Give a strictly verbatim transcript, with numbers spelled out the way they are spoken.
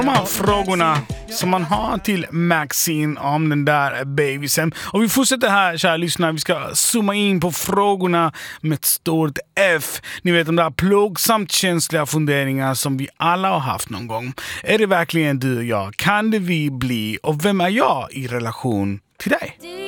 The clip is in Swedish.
De här frågorna som man har till Maxine om den där babysen. Och vi fortsätter här, kära lyssnare. Vi ska zooma in på frågorna med ett stort F. Ni vet, de där plågsamt känsliga funderingar som vi alla har haft någon gång. Är det verkligen du och jag? Kan det vi bli? Och vem är jag i relation till dig?